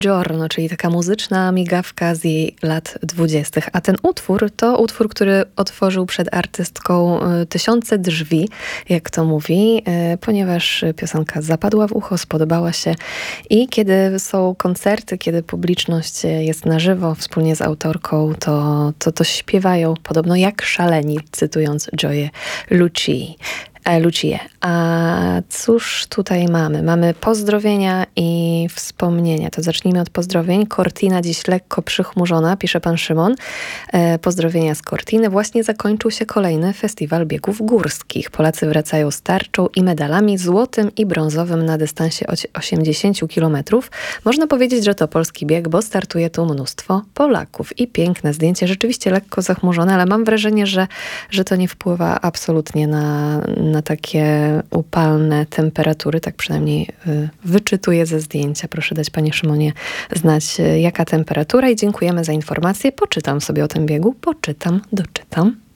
Giorno, czyli taka muzyczna migawka z jej lat 20. A ten utwór to utwór, który otworzył przed artystką tysiące drzwi, jak to mówi, ponieważ piosenka zapadła w ucho, spodobała się i kiedy są koncerty, kiedy publiczność jest na żywo wspólnie z autorką, to śpiewają podobno jak szaleni, cytując Gioię Lucie. A cóż tutaj mamy? Mamy pozdrowienia i wspomnienia. To zacznijmy od pozdrowień. Cortina dziś lekko przychmurzona, pisze pan Szymon. Pozdrowienia z Cortiny. Właśnie zakończył się kolejny festiwal biegów górskich. Polacy wracają z tarczą i medalami złotym i brązowym na dystansie 80 km. Można powiedzieć, że to polski bieg, bo startuje tu mnóstwo Polaków. I piękne zdjęcie, rzeczywiście lekko zachmurzone, ale mam wrażenie, że to nie wpływa absolutnie na takie upalne temperatury, tak przynajmniej wyczytuję ze zdjęcia. Proszę dać, panie Szymonie, znać jaka temperatura i dziękujemy za informację. Poczytam sobie o tym biegu, doczytam.